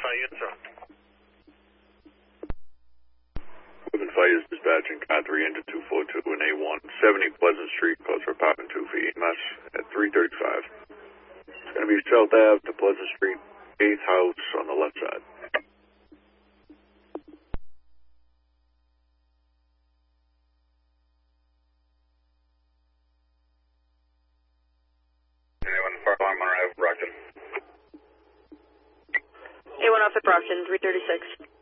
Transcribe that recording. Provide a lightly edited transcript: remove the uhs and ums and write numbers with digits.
Yes, sir. Women Fires dispatching car 3 into 242 and A1, 70 Pleasant Street, calls for apartment 2 for EMS at 335. It's going to be South Ave to Pleasant Street, 8th house on the left side. Anyone far along Monroe, Brockton? A1 off at Brockton, 336.